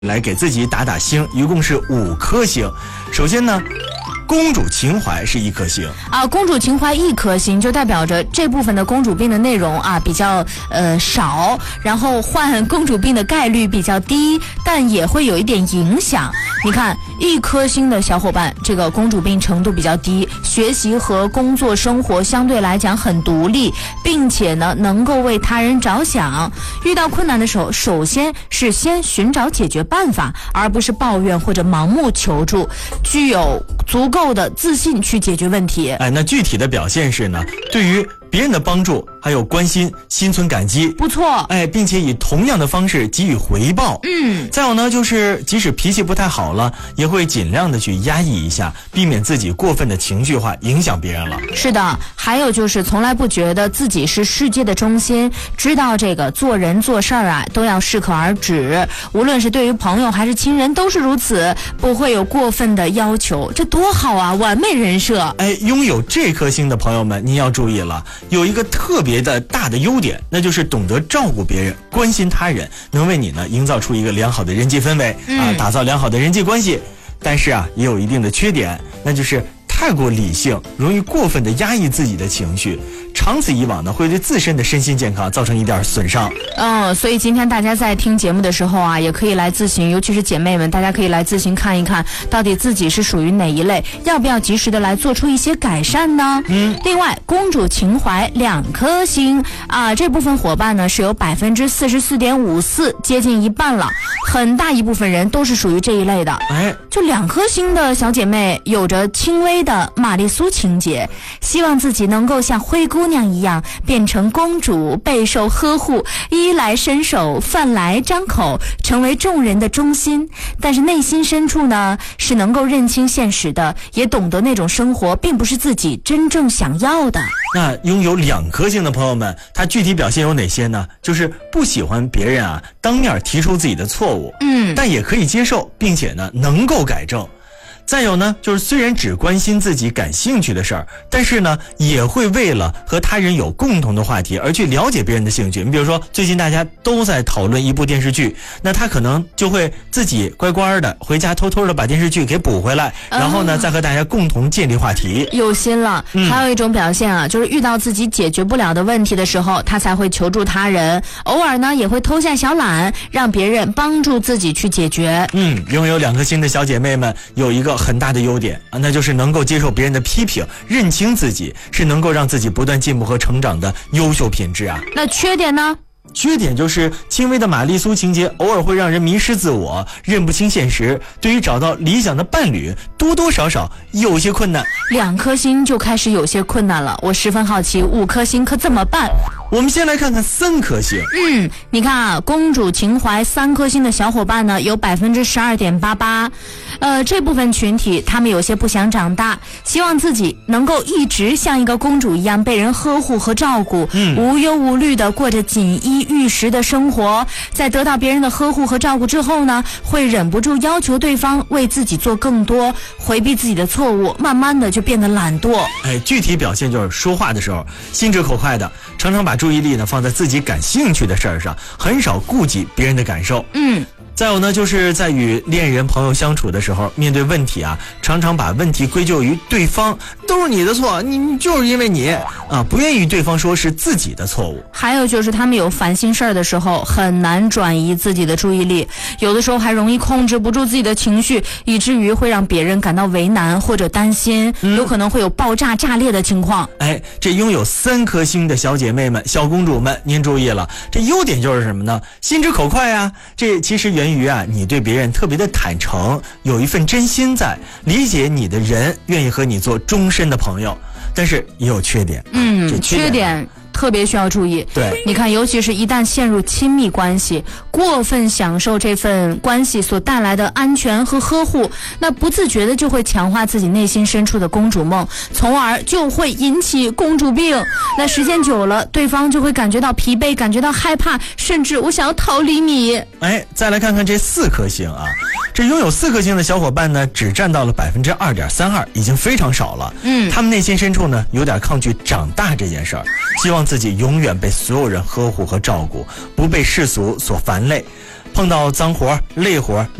来给自己打打星，一共是5颗星。首先呢，公主情怀是1颗星啊，公主情怀1颗星就代表着这部分的公主病的内容啊比较少，然后患公主病的概率比较低，但也会有一点影响。你看1颗星的小伙伴，这个公主病程度比较低，学习和工作生活相对来讲很独立，并且呢能够为他人着想。遇到困难的时候，首先是先寻找解决办法，而不是抱怨或者盲目求助，具有足够的自信去解决问题。 那具体的表现是呢，对于别人的帮助还有关心心存感激， 不错。 并且以同样的方式给予回报。再有呢，就是即使脾气不太好了，也会尽量的去压抑一下，避免自己过分的情绪化影响别人了。 是的，还有就是从来不觉得自己是世界的中心，知道这个做人做事啊都要适可而止，无论是对于朋友还是亲人都是如此，不会有过分的要求，这多好啊，完美人设。 拥有这颗星的朋友们，您要注意了，有一个特别的大的优点，那就是懂得照顾别人，关心他人，能为你呢营造出一个良好的人际氛围打造良好的人际关系。但是也有一定的缺点，那就是太过理性，容易过分的压抑自己的情绪，长此以往呢，会对自身的身心健康造成一点损伤。 所以今天大家在听节目的时候啊，也可以来自行，尤其是姐妹们，大家可以来自行看一看，到底自己是属于哪一类，要不要及时的来做出一些改善呢？另外，公主情怀2颗星啊，这部分伙伴呢是有44.54%，接近一半了，很大一部分人都是属于这一类的。就2颗星的小姐妹有着轻微的玛丽苏情节，希望自己能够像灰姑娘一样变成公主，备受呵护，衣来伸手，饭来张口，成为众人的中心。但是内心深处呢，是能够认清现实的，也懂得那种生活并不是自己真正想要的。 那拥有2颗星的朋友们，他具体表现有哪些呢？就是不喜欢别人当面提出自己的错误，但也可以接受，并且呢能够改正。再有呢，就是虽然只关心自己感兴趣的事儿，但是呢，也会为了和他人有共同的话题而去了解别人的兴趣。你比如说，最近大家都在讨论一部电视剧，那他可能就会自己乖乖的回家偷偷的把电视剧给补回来，然后呢，再和大家共同建立话题。 有心了。还有一种表现就是遇到自己解决不了的问题的时候，他才会求助他人，偶尔呢也会偷下小懒，让别人帮助自己去解决。 拥有2颗星的小姐妹们有一个很大的优点那就是能够接受别人的批评，认清自己，是能够让自己不断进步和成长的优秀品质那缺点呢？ 缺点就是轻微的玛丽苏情节，偶尔会让人迷失自我，认不清现实，对于找到理想的伴侣多多少少有些困难。 2颗星就开始有些困难了，我十分好奇5颗星可怎么办？ 我们先来看看3颗星。 你看公主情怀3颗星的小伙伴呢，有12.88%。这部分群体他们有些不想长大，希望自己能够一直像一个公主一样被人呵护和照顾，无忧无虑的过着锦衣玉食的生活。在得到别人的呵护和照顾之后呢，会忍不住要求对方为自己做更多，回避自己的错误，慢慢的就变得懒惰。 具体表现就是说话的时候心直口快的，常常把注意力呢放在自己感兴趣的事儿上，很少顾及别人的感受。再有呢，就是在与恋人朋友相处的时候，面对问题常常把问题归咎于对方，都是你的错，你就是因为你不愿意与对方说是自己的错误。 还有就是他们有烦心事儿的时候，很难转移自己的注意力，有的时候还容易控制不住自己的情绪，以至于会让别人感到为难或者担心，有可能会有爆炸炸裂的情况。 这拥有3颗星的小姐妹们、小公主们，您注意了，这优点就是什么呢？心直口快这其实源于你对别人特别的坦诚，有一份真心在，理解你的人愿意和你做终身的朋友。但是也有缺点。这缺点特别需要注意。 对， 你看，尤其是一旦陷入亲密关系，过分享受这份关系所带来的安全和呵护，那不自觉的就会强化自己内心深处的公主梦，从而就会引起公主病。那时间久了，对方就会感觉到疲惫，感觉到害怕，甚至我想要逃离你。 再来看看这4颗星这拥有4颗星的小伙伴呢，只占到了2.32%，已经非常少了。他们内心深处呢，有点抗拒长大这件事儿，希望自己永远被所有人呵护和照顾，不被世俗所烦累。 碰到脏活累活